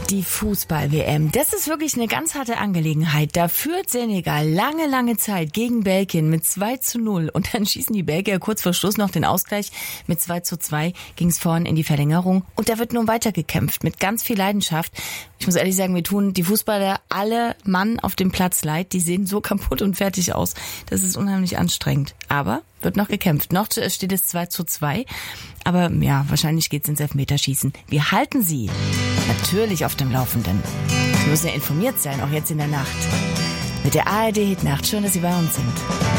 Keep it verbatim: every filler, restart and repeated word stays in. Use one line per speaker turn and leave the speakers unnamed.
Die Fußball-W M, das ist wirklich eine ganz harte Angelegenheit. Da führt Senegal lange, lange Zeit gegen Belgien mit zwei zu null und dann schießen die Belgier kurz vor Schluss noch den Ausgleich. Mit zwei zu zwei ging es vorhin in die Verlängerung und da wird nun weitergekämpft mit ganz viel Leidenschaft. Ich muss ehrlich sagen, wir tun die Fußballer alle Mann auf dem Platz leid. Die sehen so kaputt und fertig aus. Das ist unheimlich anstrengend. Aber wird noch gekämpft. Noch steht es zwei zu zwei. Aber ja, wahrscheinlich geht's ins Elfmeterschießen. Wir halten Sie natürlich auf dem Laufenden. Sie müssen ja informiert sein, auch jetzt in der Nacht. Mit der A R D Hitnacht. Schön, dass Sie bei uns sind.